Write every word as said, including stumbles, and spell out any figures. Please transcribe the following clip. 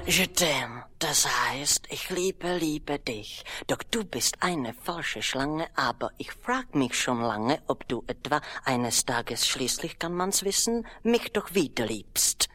Je t'aime, das heißt, ich liebe, liebe dich. Doch du bist eine falsche Schlange, aber ich frag mich schon lange, ob du etwa eines Tages, schließlich kann man's wissen, mich doch wieder liebst.